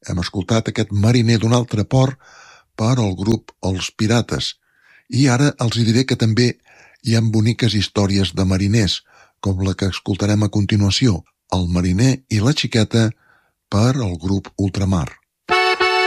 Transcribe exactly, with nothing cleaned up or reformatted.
Hem escoltat aquest Mariner d'un altre port per al grup Els Pirates. I ara els diré que també hi ha boniques històries de mariners, com la que escoltarem a continuació, El mariner i la xiqueta per al grup Ultramar.